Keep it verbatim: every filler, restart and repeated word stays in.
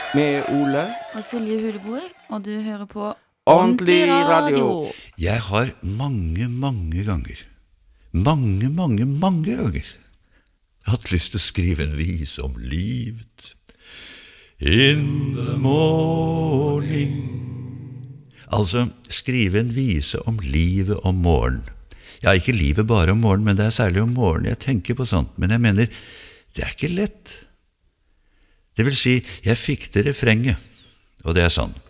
med Ole og Silje Huleboer, og du hører på Ordentlig radio. Jeg har mange, mange ganger, mange, mange, mange ganger hatt lyst til å skrive en vise om livet. In the morning. Altså, skrive en vise om livet om morgen. Ja, ikke livet bare om morgen, men det er særlig om morgen jeg tenker på sånt. Men jeg mener, det er ikke lett. Det vil si, jeg fikk til refrenget, og det er sånn.